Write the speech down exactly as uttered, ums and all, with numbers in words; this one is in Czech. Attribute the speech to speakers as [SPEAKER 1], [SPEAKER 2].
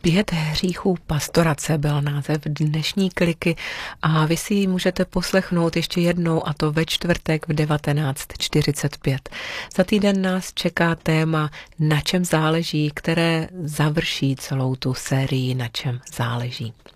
[SPEAKER 1] Pět hříchů pastorace byl název dnešní kliky a vy si ji můžete poslechnout ještě jednou, a to ve čtvrtek v devatenáct čtyřicet pět. Za týden nás čeká téma Na čem záleží, které završí celou tu sérii Na čem záleží.